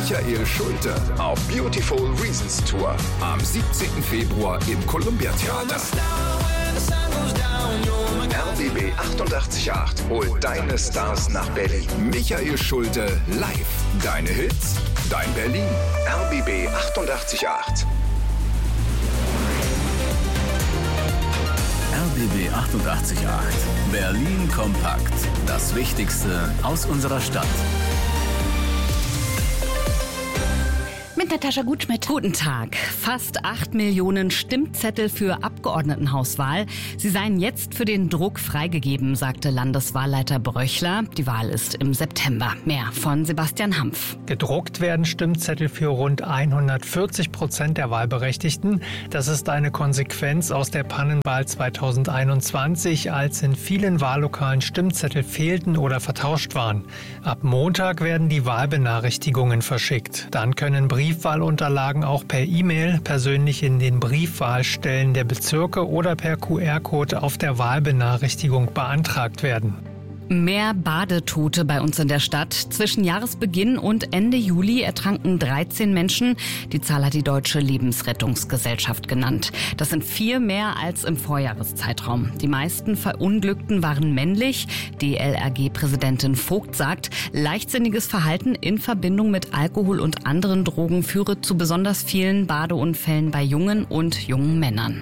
Michael Schulte auf Beautiful Reasons Tour am 17. Februar im Columbia Theater. RBB 88.8 holt deine Stars nach Berlin. Michael Schulte live. Deine Hits, dein Berlin. RBB 88.8. RBB 88.8. Berlin kompakt. Das Wichtigste aus unserer Stadt. Mit Natascha Gutschmidt. Guten Tag. Fast 8 Millionen Stimmzettel für Abgeordnetenhauswahl. Sie seien jetzt für den Druck freigegeben, sagte Landeswahlleiter Bröchler. Die Wahl ist im September. Mehr von Sebastian Hampf. Gedruckt werden Stimmzettel für rund 140% der Wahlberechtigten. Das ist eine Konsequenz aus der Pannenwahl 2021, als in vielen Wahllokalen Stimmzettel fehlten oder vertauscht waren. Ab Montag werden die Wahlbenachrichtigungen verschickt. Dann können Briefwahlunterlagen auch per E-Mail, persönlich in den Briefwahlstellen der Bezirke oder per QR-Code auf der Wahlbenachrichtigung beantragt werden. Mehr Badetote bei uns in der Stadt. Zwischen Jahresbeginn und Ende Juli ertranken 13 Menschen. Die Zahl hat die Deutsche Lebensrettungsgesellschaft genannt. Das sind 4 mehr als im Vorjahreszeitraum. Die meisten Verunglückten waren männlich. DLRG-Präsidentin Vogt sagt, leichtsinniges Verhalten in Verbindung mit Alkohol und anderen Drogen führe zu besonders vielen Badeunfällen bei jungen und jungen Männern.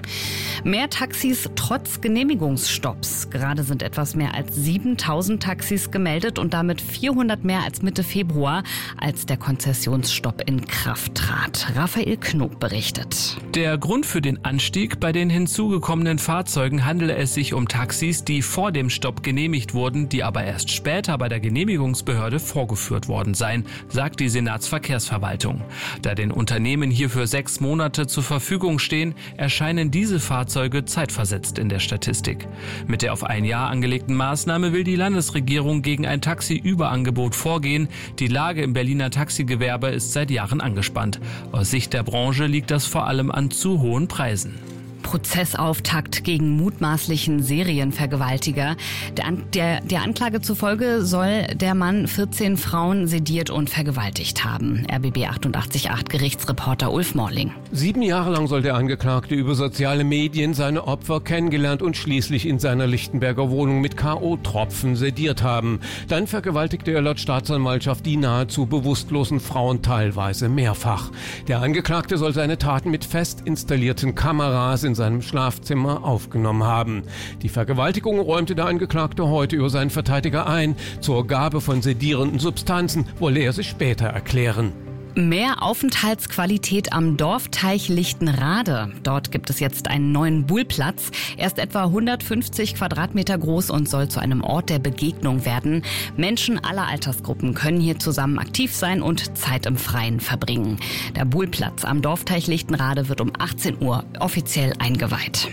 Mehr Taxis trotz Genehmigungsstopps. Gerade sind etwas mehr als 7.000 Taxis gemeldet und damit 400 mehr als Mitte Februar, als der Konzessionsstopp in Kraft trat. Raphael Knob berichtet. Der Grund für den Anstieg: bei den hinzugekommenen Fahrzeugen handele es sich um Taxis, die vor dem Stopp genehmigt wurden, die aber erst später bei der Genehmigungsbehörde vorgeführt worden seien, sagt die Senatsverkehrsverwaltung. Da den Unternehmen hierfür 6 Monate zur Verfügung stehen, erscheinen diese Fahrzeuge zeitversetzt in der Statistik. Mit der auf ein Jahr angelegten Maßnahme will die Landesregierung gegen ein Taxiüberangebot vorgehen. Die Lage im Berliner Taxigewerbe ist seit Jahren angespannt. Aus Sicht der Branche liegt das vor allem an zu hohen Preisen. Prozessauftakt gegen mutmaßlichen Serienvergewaltiger. Der Anklage zufolge soll der Mann 14 Frauen sediert und vergewaltigt haben. RBB 88.8 Gerichtsreporter Ulf Morling. 7 Jahre lang soll der Angeklagte über soziale Medien seine Opfer kennengelernt und schließlich in seiner Lichtenberger Wohnung mit K.O.-Tropfen sediert haben. Dann vergewaltigte er laut Staatsanwaltschaft die nahezu bewusstlosen Frauen teilweise mehrfach. Der Angeklagte soll seine Taten mit fest installierten Kameras in seinem Schlafzimmer aufgenommen haben. Die Vergewaltigung räumte der Angeklagte heute über seinen Verteidiger ein. Zur Gabe von sedierenden Substanzen wolle er sich später erklären. Mehr Aufenthaltsqualität am Dorfteich Lichtenrade. Dort gibt es jetzt einen neuen Buhlplatz. Er ist etwa 150 Quadratmeter groß und soll zu einem Ort der Begegnung werden. Menschen aller Altersgruppen können hier zusammen aktiv sein und Zeit im Freien verbringen. Der Buhlplatz am Dorfteich Lichtenrade wird um 18 Uhr offiziell eingeweiht.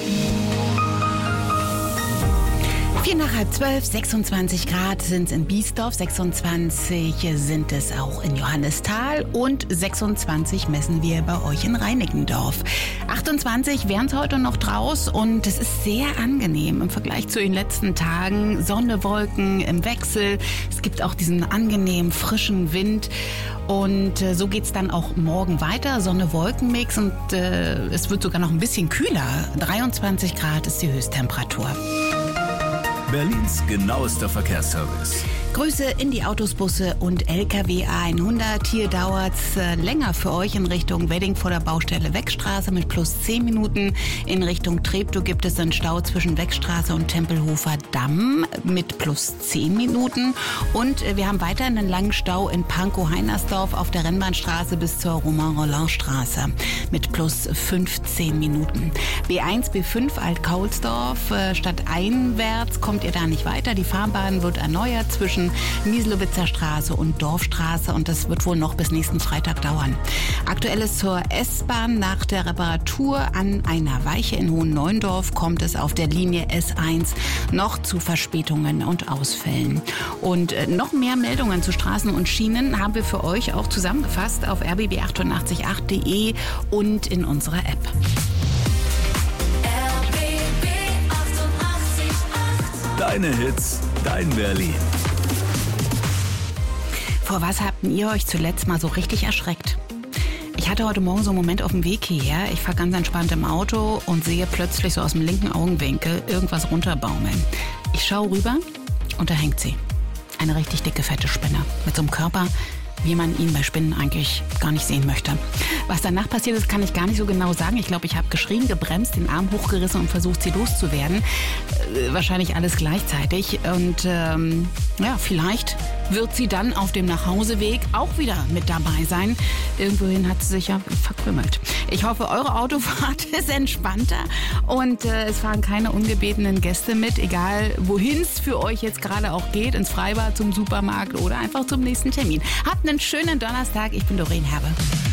11:04, 26 Grad sind es in Biesdorf, 26 sind es auch in Johannisthal und 26 messen wir bei euch in Reinickendorf. 28 wären es heute noch draus und es ist sehr angenehm im Vergleich zu den letzten Tagen. Sonne, Wolken im Wechsel. Es gibt auch diesen angenehmen, frischen Wind. Und so geht's dann auch morgen weiter. Sonne-Wolken-Mix und es wird sogar noch ein bisschen kühler. 23 Grad ist die Höchsttemperatur. Berlins genauester Verkehrsservice. Grüße in die Autos, Busse und LKW A100. Hier dauert's länger für euch in Richtung Wedding vor der Baustelle Weckstraße mit plus 10 Minuten. In Richtung Treptow gibt es einen Stau zwischen Weckstraße und Tempelhofer Damm mit plus 10 Minuten. Und wir haben weiter einen langen Stau in Pankow-Heinersdorf auf der Rennbahnstraße bis zur Romain-Rolland-Straße mit plus 15 Minuten. B1, B5 Alt-Kaulsdorf. Stadteinwärts kommt ihr da nicht weiter. Die Fahrbahn wird erneuert zwischen Mieslowitzer Straße und Dorfstraße und das wird wohl noch bis nächsten Freitag dauern. Aktuelles zur S-Bahn: nach der Reparatur an einer Weiche in Hohenneuendorf kommt es auf der Linie S1 noch zu Verspätungen und Ausfällen. Und noch mehr Meldungen zu Straßen und Schienen haben wir für euch auch zusammengefasst auf rbb888.de und in unserer App. Deine Hits, dein Berlin. Vor was habt ihr euch zuletzt mal so richtig erschreckt? Ich hatte heute Morgen so einen Moment auf dem Weg hierher. Ich fahre ganz entspannt im Auto und sehe plötzlich so aus dem linken Augenwinkel irgendwas runterbaumeln. Ich schaue rüber und da hängt sie. Eine richtig dicke, fette Spinne mit so einem Körper, wie man ihn bei Spinnen eigentlich gar nicht sehen möchte. Was danach passiert ist, kann ich gar nicht so genau sagen. Ich glaube, ich habe geschrien, gebremst, den Arm hochgerissen und versucht, sie loszuwerden. Wahrscheinlich alles gleichzeitig. Und vielleicht wird sie dann auf dem Nachhauseweg auch wieder mit dabei sein. Irgendwohin hat sie sich ja verkrümmelt. Ich hoffe, eure Autofahrt ist entspannter und es fahren keine ungebetenen Gäste mit, egal wohin es für euch jetzt gerade auch geht, ins Freibad, zum Supermarkt oder einfach zum nächsten Termin. Habt einen schönen Donnerstag. Ich bin Doreen Herbe.